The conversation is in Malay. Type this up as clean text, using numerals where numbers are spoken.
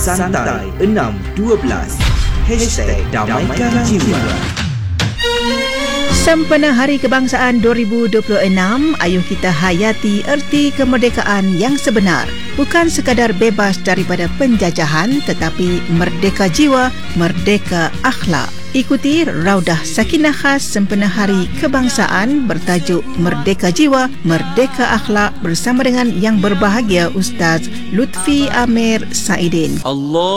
Santai 612 #Damaikan Jiwa. Sempena Hari Kebangsaan 2026, ayuh kita hayati erti kemerdekaan yang sebenar. Bukan sekadar bebas daripada penjajahan, tetapi merdeka jiwa, merdeka akhlak. Ikuti Raudah Sakinah khas sempena Hari Kebangsaan bertajuk Merdeka Jiwa, Merdeka Akhlak bersama dengan yang berbahagia Ustaz Lutfi Amir Saidin. Allah